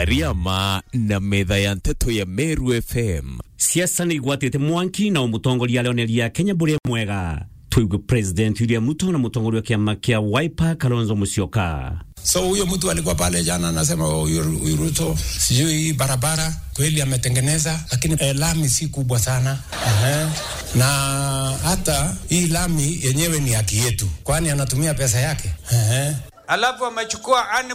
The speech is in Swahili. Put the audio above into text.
Hariama na metha ya nteto ya Meru FM. Siasa ni gwatete mwanki na umutongoria Leonelia Kenya bure mwega. Tuigu President William Ruto na mutongoria wa kiama kia Wiper Kalonzo Musyoka. So huyo mtu alikuwa pale jana anasema huyu Ruto sijui barabara kweli ametengeneza, lakini lami si kubwa sana. Na hata hii lami yenyewe ni haki yetu, kwani anatumia pesa yake. Alafu amechukua